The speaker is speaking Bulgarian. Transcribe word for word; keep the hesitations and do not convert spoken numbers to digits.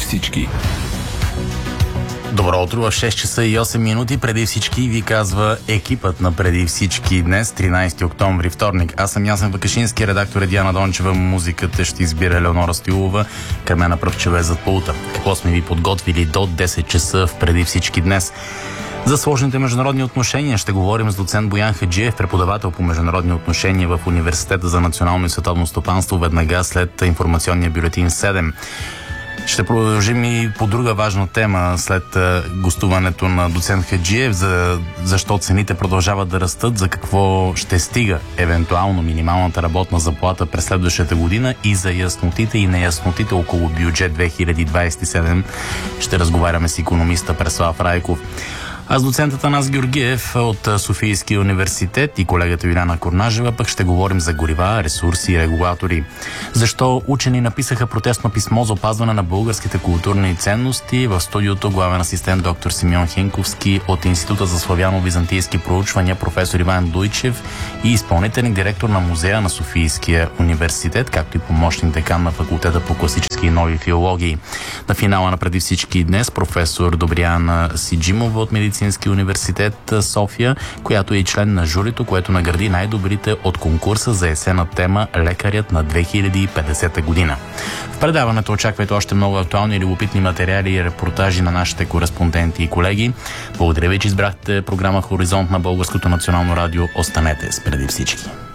всички. Добро утро, в шест часа и осем минути. Преди всички ви казва екипът на Преди всички днес, тринайсети октомври, вторник. Аз съм Ясен Вакашински, редактор е Диана Дончева, музиката ще избира Елеонора Стоилова, Кармена Пръвчева е зад пулта. Какво сме ви подготвили до десет часа в Преди всички днес? За сложните международни отношения ще говорим с доцент Боян Хаджиев, преподавател по международни отношения в Университета за национално и световно стопанство, веднага след информационния бюлетин седем. Ще продължим и по друга важна тема след гостуването на доцент Хаджиев, за защо цените продължават да растат, за какво ще стига евентуално минималната работна заплата през следващата година и за яснотите и неяснотите около бюджет две хиляди двайсет и седем. Ще разговаряме с икономиста Преслав Райков. А с доцент Атанас Георгиев от Софийския университет и колегата Юлиана Корнажева пък ще говорим за горива, ресурси и регулатори. Защо учени написаха протестно писмо за опазване на българските културни ценности? В студиото главен асистент доктор Симеон Хинковски от Института за славяно-византийски проучвания професор Иван Дуйчев и изпълнителен директор на музея на Софийския университет, както и помощник декан на факултета по класически и нови филологии. На финала на Преди всички днес професор Добрияна Сиджимова от Медицинския университет София, която е и член на журито, което награди най-добрите от конкурса за есенна тема Лекарят на две хиляди и петдесета година. В предаването очаквайте още много актуални и любопитни материали и репортажи на нашите кореспонденти и колеги. Благодаря ви, че избрахте програма Хоризонт на Българското национално радио. Останете с Преди всички.